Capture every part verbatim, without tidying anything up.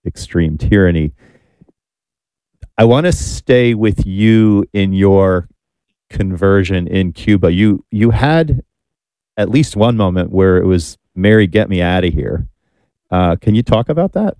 extreme tyranny. I want to stay with you in your conversion in Cuba. You you had at least one moment where it was, Mary, get me out of here. Uh, can you talk about that?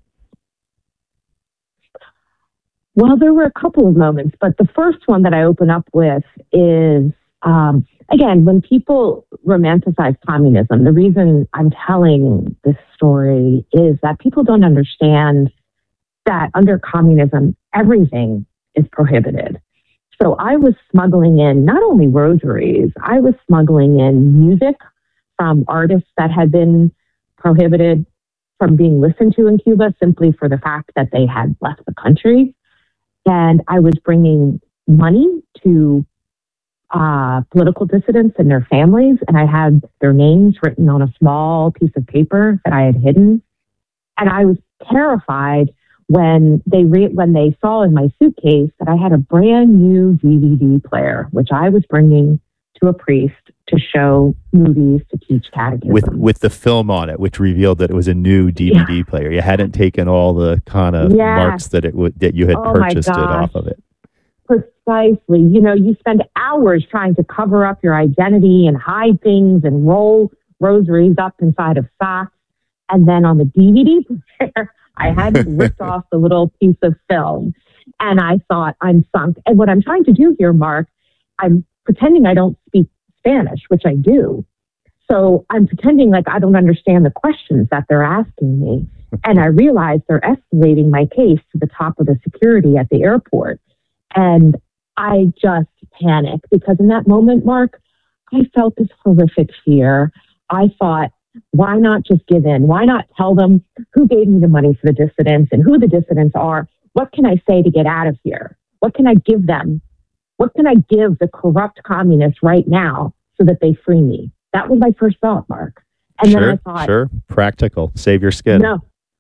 Well, there were a couple of moments, but the first one that I open up with is, um, again, when people romanticize communism, the reason I'm telling this story is that people don't understand that under communism, everything is prohibited. So I was smuggling in not only rosaries, I was smuggling in music from artists that had been prohibited from being listened to in Cuba simply for the fact that they had left the country. And I was bringing money to uh, political dissidents and their families, and I had their names written on a small piece of paper that I had hidden. And I was terrified when they re- when they saw in my suitcase that I had a brand new D V D player, which I was bringing to a priest to show movies, to teach catechism. With with the film on it, which revealed that it was a new D V D yeah. player. You hadn't taken all the kind of yeah. marks that it w- that you had oh purchased it off of it. Precisely. You know, you spend hours trying to cover up your identity and hide things and roll rosaries up inside of socks. And then on the D V D player, I had ripped off the little piece of film. And I thought, I'm sunk. And what I'm trying to do here, Mark, I'm pretending I don't speak Spanish, which I do. So I'm pretending like I don't understand the questions that they're asking me. And I realize they're escalating my case to the top of the security at the airport. And I just panicked because in that moment, Mark, I felt this horrific fear. I thought, why not just give in? Why not tell them who gave me the money for the dissidents and who the dissidents are? What can I say to get out of here? What can I give them? What can I give the corrupt communists right now so that they free me? That was my first thought, Mark. And sure, then I thought, sure, practical, save your skin. No,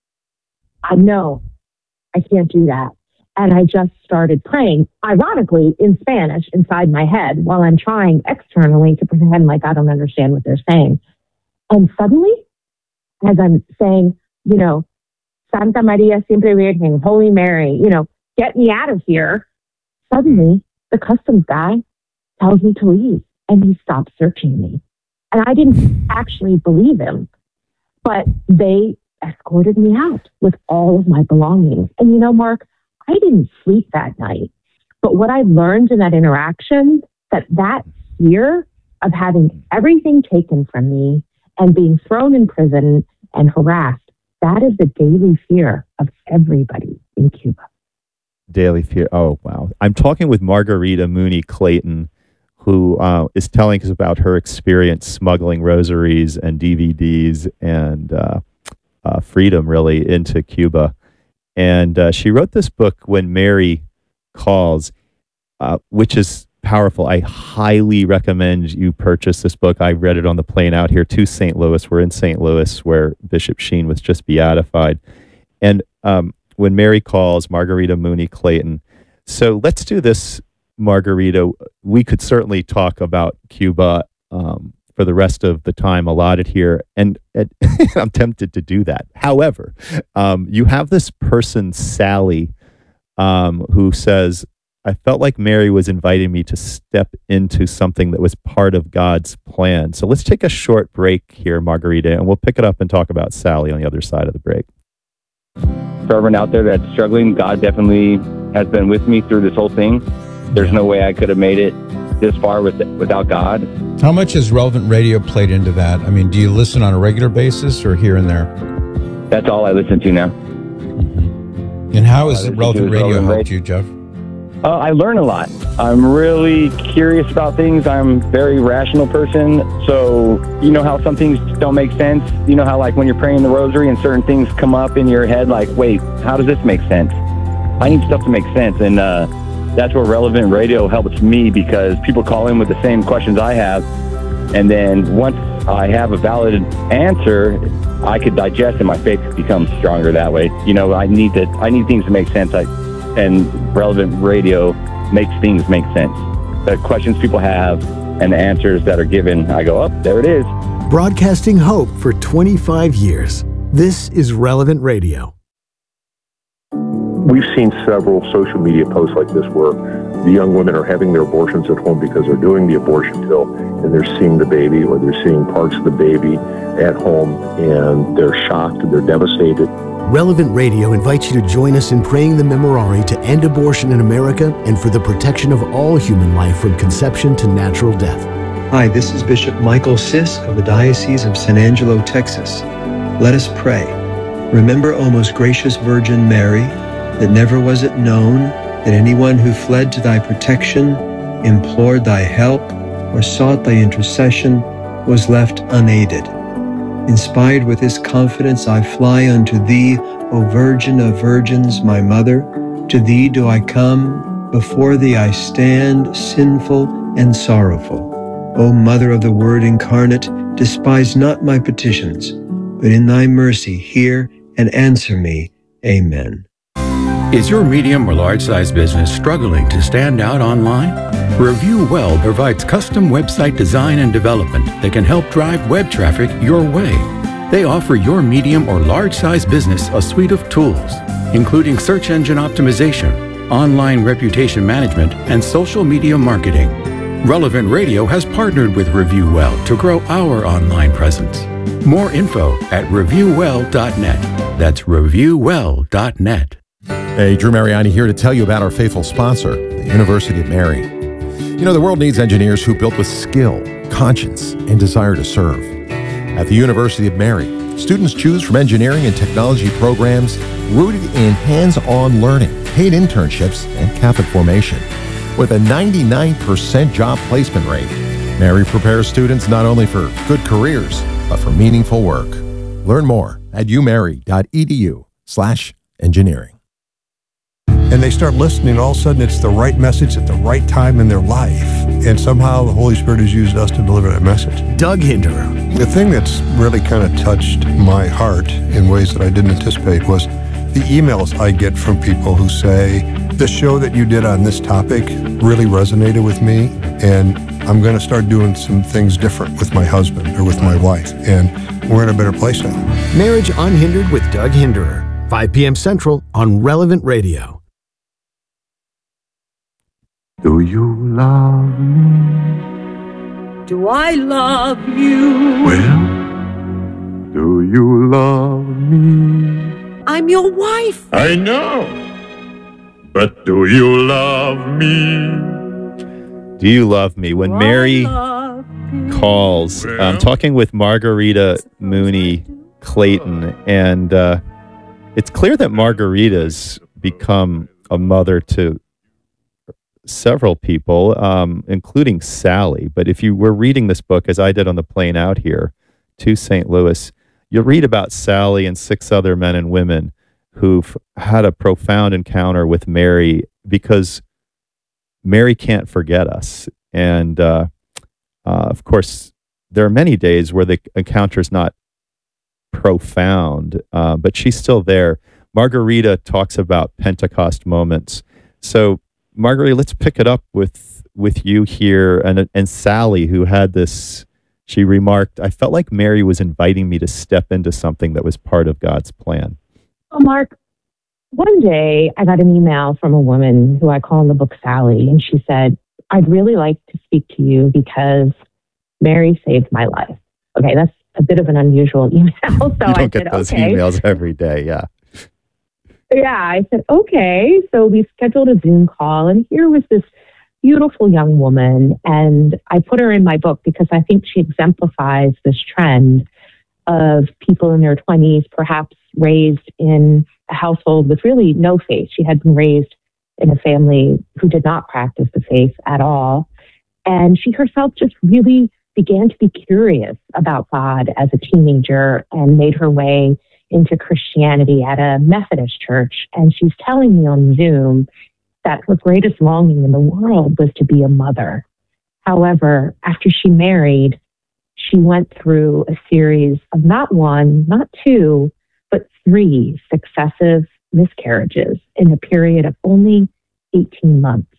I know I can't do that. And I just started praying, ironically, in Spanish inside my head while I'm trying externally to pretend like I don't understand what they're saying. And suddenly, as I'm saying, you know, Santa Maria Siempre Virgen, Holy Mary, you know, get me out of here. Suddenly, the customs guy tells me to leave and he stops searching me. And I didn't actually believe him, but they escorted me out with all of my belongings. And you know, Mark, I didn't sleep that night. But what I learned in that interaction, that that fear of having everything taken from me and being thrown in prison and harassed, that is the daily fear of everybody in Cuba. Daily fear. Oh, wow. I'm talking with Margarita Mooney Clayton, who uh, is telling us about her experience smuggling rosaries and D V Ds and uh, uh, freedom, really, into Cuba. And uh, she wrote this book, When Mary Calls, uh, which is powerful. I highly recommend you purchase this book. I read it on the plane out here to Saint Louis. We're in Saint Louis, where Bishop Sheen was just beatified. And um, When Mary Calls, Margarita Mooney Clayton. So let's do this, Margarita. We could certainly talk about Cuba um, for the rest of the time allotted here. And, and I'm tempted to do that. However, um, you have this person, Sally, um, who says, I felt like Mary was inviting me to step into something that was part of God's plan. So let's take a short break here, Margarita, and we'll pick it up and talk about Sally on the other side of the break. For everyone out there that's struggling, God definitely has been with me through this whole thing. There's no way I could have made it this far with, without God. How much has Relevant Radio played into that? I mean, do you listen on a regular basis or here and there? That's all I listen to now. Mm-hmm. And how has Relevant Radio Relevant helped you, Jeff? Uh, I learn a lot. I'm really curious about things. I'm a very rational person. So, you know how some things don't make sense? You know how, like, when you're praying the rosary and certain things come up in your head, like, wait, how does this make sense? I need stuff to make sense. And uh, that's where Relevant Radio helps me, because people call in with the same questions I have. And then once I have a valid answer, I could digest and my faith becomes stronger that way. You know, I need to, I need things to make sense. I, and Relevant Radio makes things make sense. The questions people have and the answers that are given, I go, oh, there it is. Broadcasting hope for twenty-five years. This is Relevant Radio. we've seen several social media posts like this where the young women are having their abortions at home because they're doing the abortion pill and they're seeing the baby or they're seeing parts of the baby at home and they're shocked and they're devastated. Relevant Radio invites you to join us in praying the Memorare to end abortion in America and for the protection of all human life from conception to natural death. Hi, this is Bishop Michael Sisk of the Diocese of San Angelo, Texas. Let us pray. Remember, O most gracious Virgin Mary, that never was it known that anyone who fled to thy protection, implored thy help, or sought thy intercession was left unaided. Inspired with this confidence, I fly unto thee, O Virgin of Virgins, my Mother. To thee do I come, before thee I stand, sinful and sorrowful. O Mother of the Word incarnate, despise not my petitions, but in thy mercy hear and answer me. Amen. Is your medium or large-sized business struggling to stand out online? Review Well provides custom website design and development that can help drive web traffic your way. They offer your medium or large-sized business a suite of tools, including search engine optimization, online reputation management, and social media marketing. Relevant Radio has partnered with Review Well to grow our online presence. More info at review well dot net. That's review well dot net. Hey, Drew Mariani here to tell you about our faithful sponsor, the University of Mary. You know, the world needs engineers who built with skill, conscience, and desire to serve. At the University of Mary, students choose from engineering and technology programs rooted in hands-on learning, paid internships, and Catholic formation. With a ninety-nine percent job placement rate, Mary prepares students not only for good careers, but for meaningful work. Learn more at umary.edu slash engineering. And they start listening, all of a sudden it's the right message at the right time in their life. And somehow the Holy Spirit has used us to deliver that message. Doug Hinderer. The thing that's really kind of touched my heart in ways that I didn't anticipate was the emails I get from people who say, the show that you did on this topic really resonated with me, and I'm going to start doing some things different with my husband or with my wife, and we're in a better place now. Marriage Unhindered with Doug Hinderer, five p.m. Central on Relevant Radio. Do you love me? Do I love you? Well, do you love me? I'm your wife. I know. But do you love me? Do you love me? When Mary calls, I'm talking with Margarita Mooney Clayton, and uh, it's clear that Margarita's become a mother to several people, um, including Sally. But if you were reading this book, as I did on the plane out here to Saint Louis, you'll read about Sally and six other men and women who've had a profound encounter with Mary, because Mary can't forget us. And uh, uh, of course, there are many days where the encounter is not profound, uh, but she's still there. Margarita talks about Pentecost moments. So Margarita, let's pick it up with with you here, and and Sally, who had this. She remarked, "I felt like Mary was inviting me to step into something that was part of God's plan." Well, Mark, one day I got an email from a woman who I call in the book Sally, and she said, "I'd really like to speak to you because Mary saved my life." Okay, that's a bit of an unusual email. So you don't I get said, those okay. emails every day, yeah. Yeah, I said, okay. So we scheduled a Zoom call, and here was this beautiful young woman, and I put her in my book because I think she exemplifies this trend of people in their twenties, perhaps raised in a household with really no faith. She had been raised in a family who did not practice the faith at all, and she herself just really began to be curious about God as a teenager and made her way into Christianity at a Methodist church. And she's telling me on Zoom that her greatest longing in the world was to be a mother. However, after she married, she went through a series of not one, not two, but three successive miscarriages in a period of only eighteen months.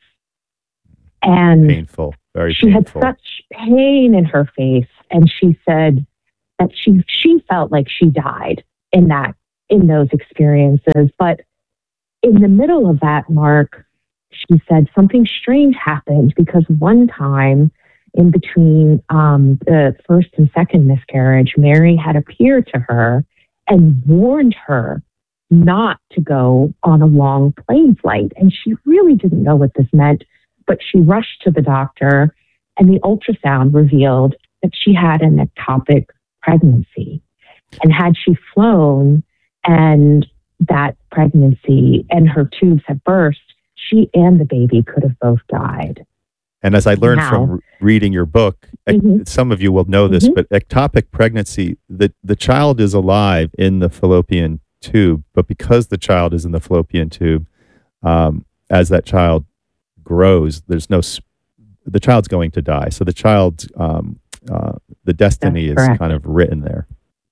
And painful, very she painful. had such pain in her face, and she said that she she felt like she died in that in those experiences. But in the middle of that, Mark, she said something strange happened because one time in between um, the first and second miscarriage, Mary had appeared to her and warned her not to go on a long plane flight. And she really didn't know what this meant, but she rushed to the doctor, and the ultrasound revealed that she had an ectopic pregnancy. And had she flown and that pregnancy and her tubes had burst, she and the baby could have both died. And as I learned Now- from re- reading your book, ec- Mhm. some of you will know this, Mhm. but ectopic pregnancy, the, the child is alive in the fallopian tube, but because the child is in the fallopian tube, um, as that child grows, there's no, sp- the child's going to die. So the child's, um, uh, the destiny That's is correct. kind of written there.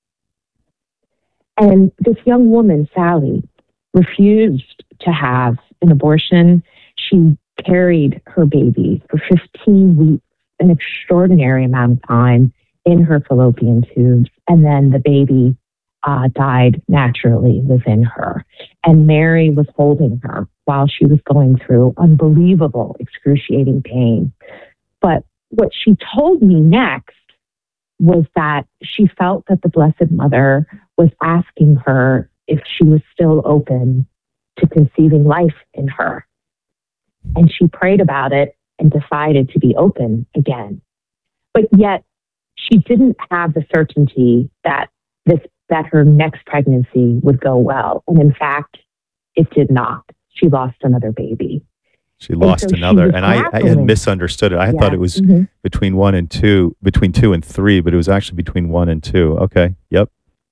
And this young woman, Sally, refused to have an abortion. She carried her baby for fifteen weeks, an extraordinary amount of time in her fallopian tubes. And then the baby uh, died naturally within her. And Mary was holding her while she was going through unbelievable, excruciating pain. But what she told me next was that she felt that the Blessed Mother was asking her if she was still open to conceiving life in her. And she prayed about it and decided to be open again. But yet she didn't have the certainty that this that her next pregnancy would go well. And in fact, it did not. She lost another baby. She lost so she another, was and I, I had grappling. misunderstood it. I Yeah. thought it was Mhm. between one and two, between two and three, but it was actually between one and two. Okay. Yep.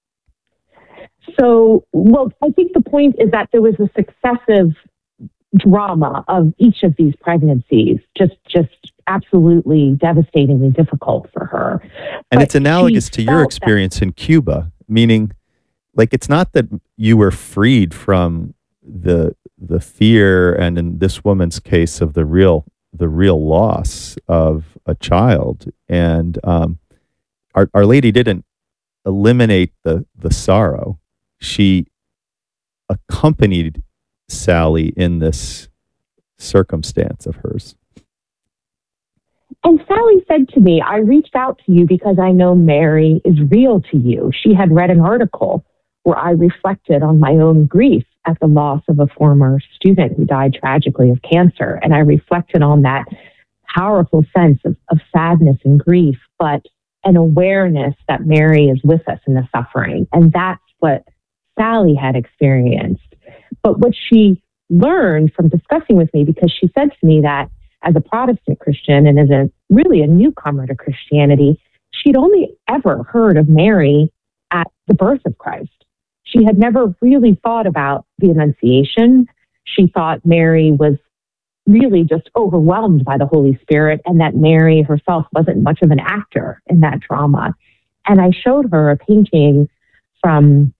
So, well, I think the point is that there was a successive drama of each of these pregnancies, just just absolutely devastatingly difficult for her. And But it's analogous she to your felt that- experience in Cuba, meaning like it's not that you were freed from the the fear, and in this woman's case of the real the real loss of a child. And um, our Our Lady didn't eliminate the the sorrow. She accompanied Sally in this circumstance of hers. And Sally said to me, I reached out to you because I know Mary is real to you. She had read an article where I reflected on my own grief at the loss of a former student who died tragically of cancer. And I reflected on that powerful sense of, of sadness and grief, but an awareness that Mary is with us in the suffering. And that's what Sally had experienced. But what she learned from discussing with me, because she said to me that as a Protestant Christian and as a really a newcomer to Christianity, she'd only ever heard of Mary at the birth of Christ. She had never really thought about the Annunciation. She thought Mary was really just overwhelmed by the Holy Spirit and that Mary herself wasn't much of an actor in that drama. And I showed her a painting from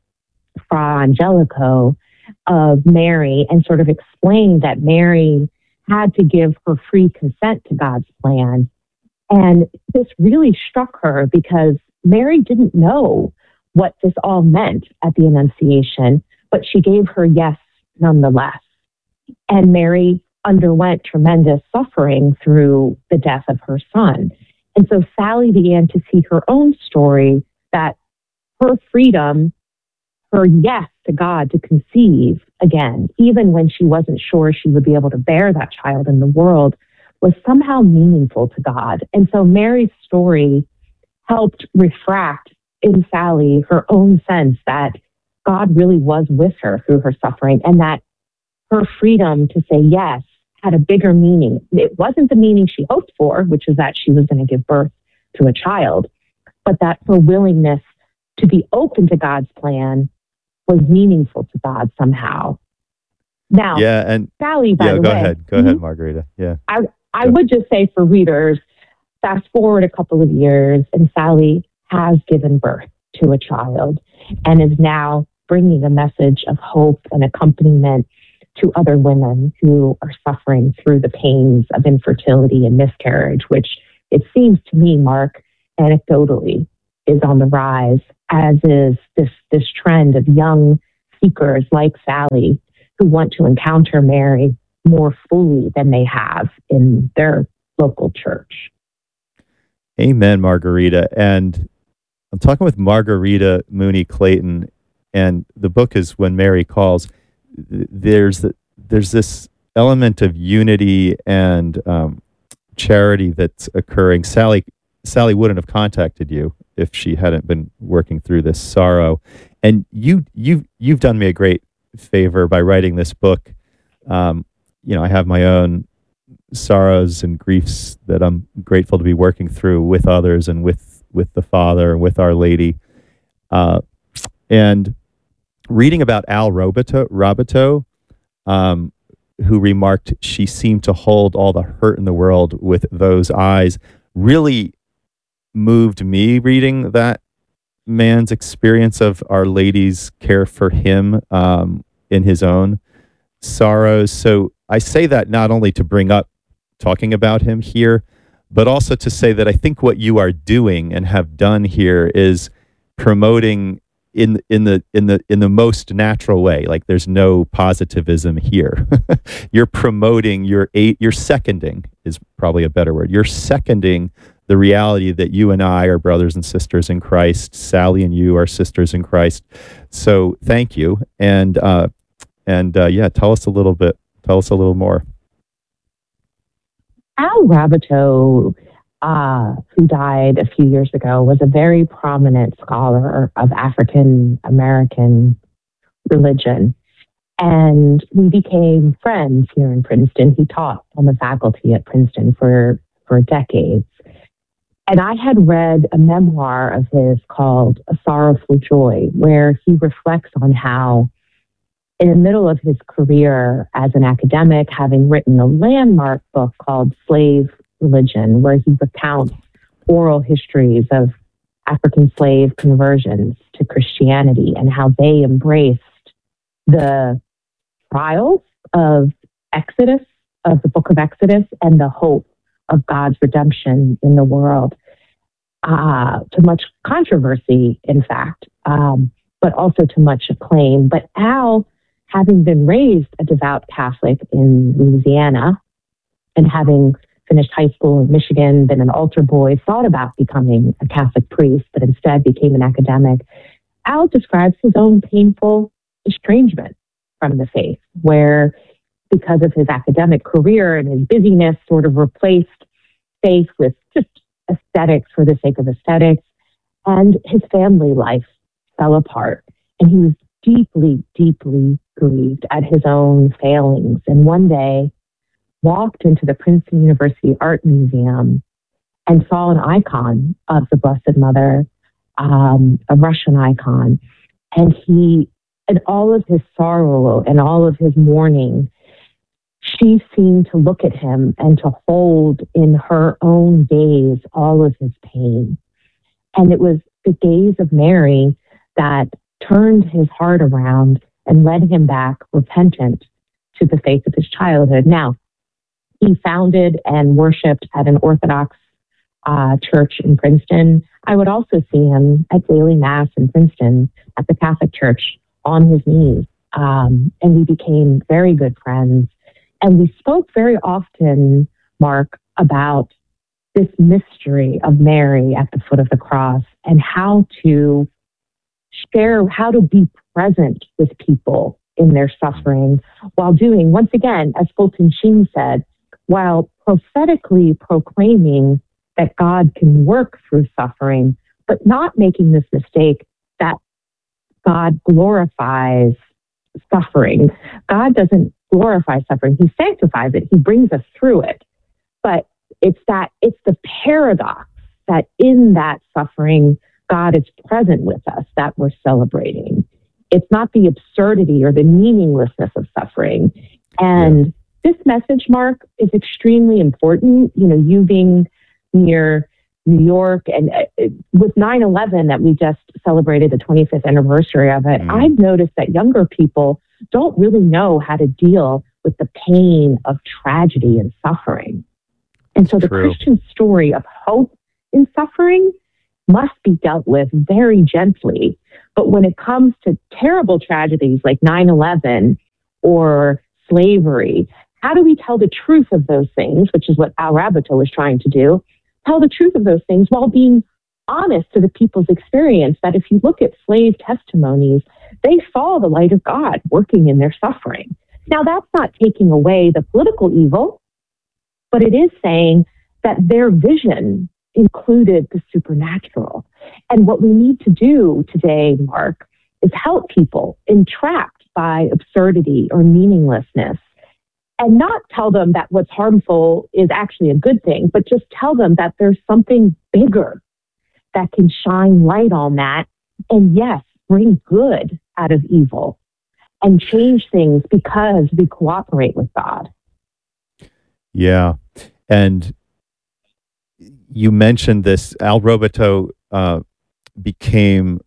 Fra Angelico of Mary and sort of explained that Mary had to give her free consent to God's plan. And this really struck her because Mary didn't know what this all meant at the Annunciation, but she gave her yes nonetheless. And Mary underwent tremendous suffering through the death of her son. And so Sally began to see her own story that her freedom, her yes to God to conceive again, even when she wasn't sure she would be able to bear that child in the world, was somehow meaningful to God. And so Mary's story helped refract in Sally her own sense that God really was with her through her suffering and that her freedom to say yes had a bigger meaning. It wasn't the meaning she hoped for, which is that she was going to give birth to a child, but that her willingness to be open to God's plan was meaningful to God somehow. Now, Yeah, and Sally, by yeah, the go way, ahead, go Mhm. ahead, Margarita. Yeah, I, I Go. would just say for readers, fast forward a couple of years, and Sally has given birth to a child and is now bringing a message of hope and accompaniment to other women who are suffering through the pains of infertility and miscarriage, which it seems to me, Mark, anecdotally, is on the rise, as is this, this trend of young seekers like Sally who want to encounter Mary more fully than they have in their local church. Amen, Margarita. And I'm talking with Margarita Mooney Clayton, and the book is When Mary Calls. There's the, there's this element of unity and um, charity that's occurring. Sally Sally wouldn't have contacted you if she hadn't been working through this sorrow, and you you you've done me a great favor by writing this book. Um, you know, I have my own sorrows and griefs that I'm grateful to be working through with others and with with the Father and with Our Lady, uh, and reading about Al Robideau, Robideau um, who remarked she seemed to hold all the hurt in the world with those eyes, really moved me reading that man's experience of Our Lady's care for him um, in his own sorrows. So I say that not only to bring up talking about him here, but also to say that I think what you are doing and have done here is promoting in in the in the in the most natural way. Like there's no positivism here. You're promoting, you're eight, you're seconding is probably a better word. You're seconding the reality that you and I are brothers and sisters in Christ. Sally and you are sisters in Christ. So thank you. And uh, and uh, yeah, tell us a little bit. Tell us a little more. Al Robideau, uh, who died a few years ago, was a very prominent scholar of African American religion. And we became friends here in Princeton. He taught on the faculty at Princeton for, for decades. And I had read a memoir of his called A Sorrowful Joy, where he reflects on how in the middle of his career as an academic, having written a landmark book called Slave Religion, where he recounts oral histories of African slave conversions to Christianity and how they embraced the trials of Exodus, of the book of Exodus, and the hope of God's redemption in the world, uh, to much controversy, in fact, um, but also to much acclaim. But Al, having been raised a devout Catholic in Louisiana and having finished high school in Michigan, been an altar boy, thought about becoming a Catholic priest, but instead became an academic. Al describes his own painful estrangement from the faith, where because of his academic career and his busyness sort of replaced faith with just aesthetics for the sake of aesthetics, and his family life fell apart. And he was deeply, deeply grieved at his own failings. And one day walked into the Princeton University Art Museum and saw an icon of the Blessed Mother, um, a Russian icon. And he, in all of his sorrow and all of his mourning, she seemed to look at him and to hold in her own gaze all of his pain. And it was the gaze of Mary that turned his heart around and led him back repentant to the faith of his childhood. Now, he founded and worshiped at an Orthodox uh, church in Princeton. I would also see him at daily Mass in Princeton at the Catholic Church on his knees. Um, and we became very good friends. And we spoke very often, Mark, about this mystery of Mary at the foot of the cross and how to share, how to be present with people in their suffering while doing, once again, as Fulton Sheen said, while prophetically proclaiming that God can work through suffering, but not making this mistake that God glorifies suffering. God doesn't glorify suffering. He sanctifies it. He brings us through it. But it's that, it's the paradox that in that suffering, God is present with us that we're celebrating. It's not the absurdity or the meaninglessness of suffering. And yeah. This message, Mark, is extremely important. You know, you being near New York and uh, with nine eleven that we just celebrated the twenty-fifth anniversary of it, mm. I've noticed that younger people don't really know how to deal with the pain of tragedy and suffering. And so the True. Christian story of hope in suffering must be dealt with very gently. But when it comes to terrible tragedies like nine eleven or slavery? How do we tell the truth of those things, which is what Al Raboteau was trying to do, tell the truth of those things while being honest to the people's experience, that if you look at slave testimonies, they saw the light of God working in their suffering. Now, that's not taking away the political evil, but it is saying that their vision included the supernatural. And what we need to do today, Mark, is help people entrapped by absurdity or meaninglessness, and not tell them that what's harmful is actually a good thing, but just tell them that there's something bigger that can shine light on that, and yes, bring good out of evil and change things because we cooperate with God. Yeah. And you mentioned this. Al Raboteau uh, became,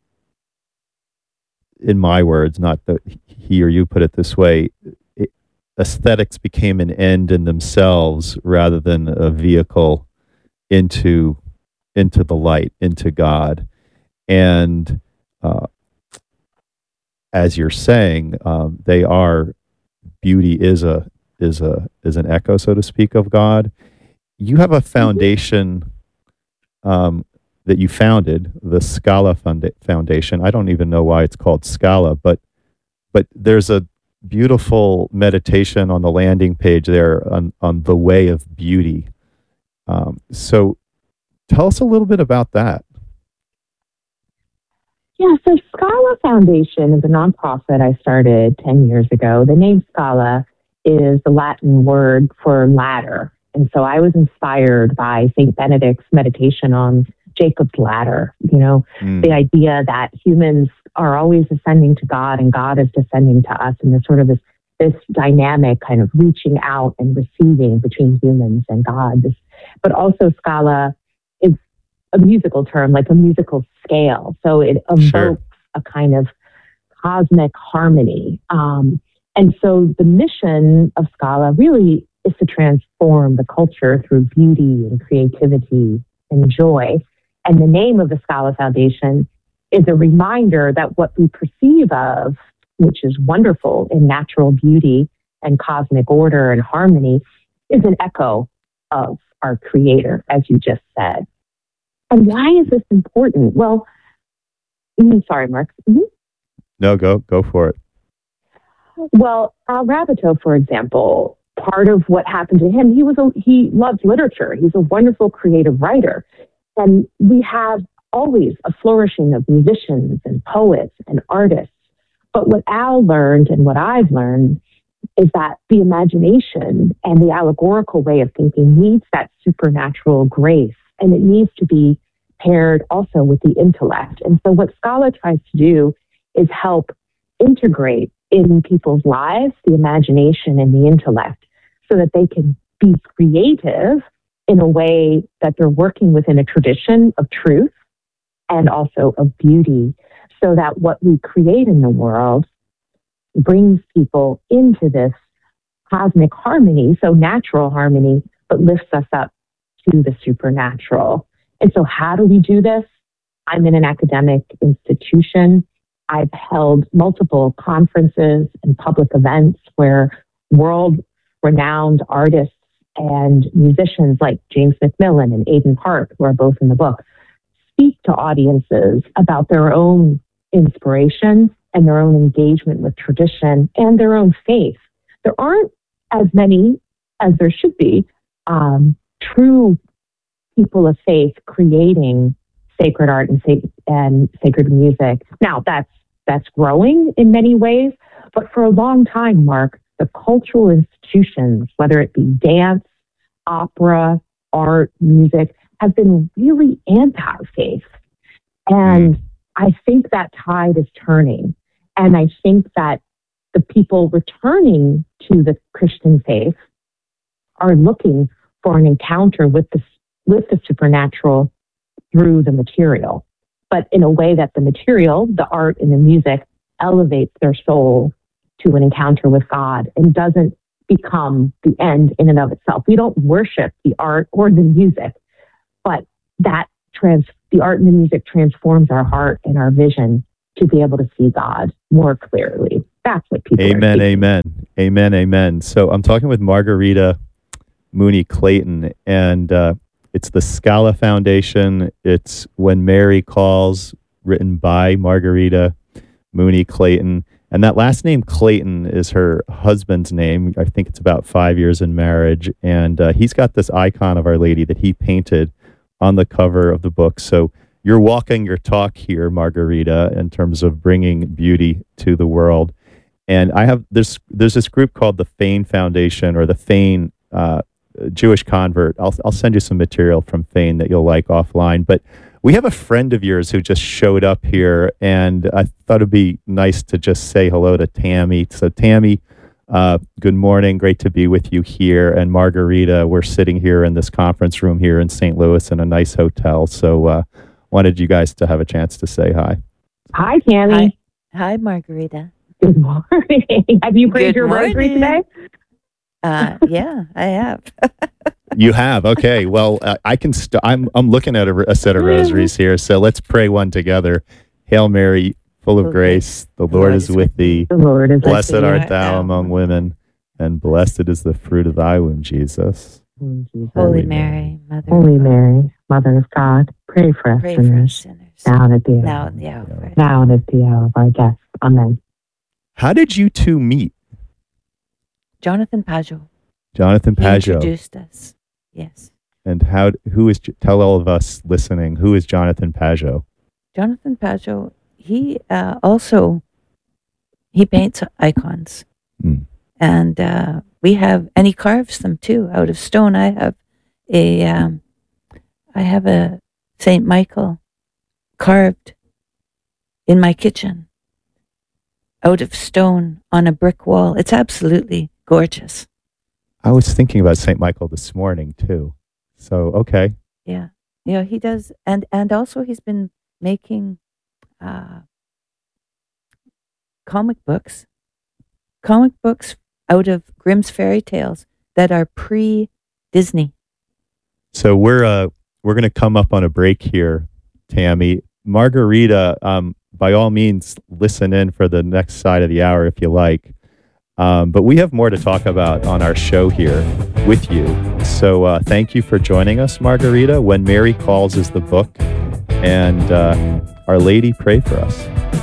in my words, not that he or you put it this way, it, aesthetics became an end in themselves rather than a vehicle into into the light, into God. And uh, as you're saying, um, they are, beauty is a is a is an echo, so to speak, of God. You have a foundation um, that you founded, the Scala Funda- Foundation. I don't even know why it's called Scala, but but there's a beautiful meditation on the landing page there on, on the way of beauty. Um, so tell us a little bit about that. Yeah, so Scala Foundation is a nonprofit I started ten years ago. The name Scala is the Latin word for ladder. And so I was inspired by Saint Benedict's meditation on Jacob's ladder, you know, mm. the idea that humans are always ascending to God and God is descending to us. And there's sort of this, this dynamic kind of reaching out and receiving between humans and God. This, but also Scala is a musical term, like a musical scale. So it evokes sure. a kind of cosmic harmony. Um, and so the mission of Scala really is to transform the culture through beauty and creativity and joy. And the name of the Scala Foundation is a reminder that what we perceive of, which is wonderful in natural beauty and cosmic order and harmony, is an echo of our Creator, as you just said. And why is this important? Well, mm, sorry, Mark. Mm-hmm. No, go go for it. Well, Al Raboteau, for example, part of what happened to him, he was a, he loved literature. He's a wonderful creative writer. And we have always a flourishing of musicians and poets and artists. But what Al learned and what I've learned is that the imagination and the allegorical way of thinking needs that supernatural grace, and it needs to be paired also with the intellect. And so what Scala tries to do is help integrate in people's lives the imagination and the intellect so that they can be creative in a way that they're working within a tradition of truth and also of beauty, so that what we create in the world brings people into this cosmic harmony, so natural harmony, but lifts us up to the supernatural. And so how do we do this? I'm in an academic institution. I've held multiple conferences and public events where world-renowned artists and musicians like James McMillan and Aidan Hart, who are both in the book, speak to audiences about their own inspiration and their own engagement with tradition and their own faith. There aren't as many as there should be um, true people of faith creating sacred art and, sa- and sacred music. Now, that's that's growing in many ways, but for a long time, Mark, the cultural institutions, whether it be dance, opera, art, music, have been really anti-faith. And I think that tide is turning. And I think that the people returning to the Christian faith are looking for an encounter with the, with the supernatural through the material, but in a way that the material, the art and the music, elevates their soul to an encounter with God and doesn't become the end in and of itself. We don't worship the art or the music, but that trans the art and the music transforms our heart and our vision to be able to see God more clearly. That's what people Amen, are amen. Amen, amen. So I'm talking with Margarita Mooney Clayton, and uh, it's the Scala Foundation. It's When Mary Calls, written by Margarita Mooney Clayton. And that last name, Clayton, is her husband's name. I think it's about five years in marriage. And uh, he's got this icon of Our Lady that he painted on the cover of the book. So you're walking your talk here, Margarita, in terms of bringing beauty to the world. And I have this, there's this group called the Fain Foundation, or the Fain uh, Jewish Convert. I'll, I'll send you some material from Fain that you'll like offline. But we have a friend of yours who just showed up here, and I thought it'd be nice to just say hello to Tammy. So Tammy, uh, good morning. Great to be with you here. And Margarita, we're sitting here in this conference room here in Saint Louis in a nice hotel. So uh, wanted you guys to have a chance to say hi. Hi, Tammy. Hi, hi Margarita. Good morning. Have you prayed Good your rosary morning. today? Uh, yeah, I have. You have? Okay. Well, uh, I can. St- I'm. I'm looking at a, a set of rosaries here. So let's pray one together. Hail Mary, full of grace, the Lord is with thee. The Lord is Blessed with thee. art thou among women, and blessed is the fruit of thy womb, Jesus. Holy Mary, Mother Holy of God, Mary, Mother of God, pray for us pray for sinners, us sinners. now and at the Now hour, and the hour of our now and at the hour of our death. Amen. How did you two meet? Jonathan Pajot. Jonathan He Pajot. introduced us. Yes. And how? Who is? Tell all of us listening. Who is Jonathan Pajot? Jonathan Pajot, he uh, also, he paints icons. Mm. And uh, we have, and he carves them too out of stone. I have a, um, I have a Saint Michael carved in my kitchen out of stone on a brick wall. It's absolutely gorgeous. I was thinking about Saint Michael this morning too. So okay. Yeah. Yeah, he does. And, and also he's been making uh, comic books, comic books out of Grimm's fairy tales that are pre-Disney. So we're uh we're gonna come up on a break here, Tammy. Margarita, um, by all means, listen in for the next side of the hour if you like. Um, but we have more to talk about on our show here with you. So uh, thank you for joining us, Margarita. When Mary Calls is the book, and uh, Our Lady, pray for us.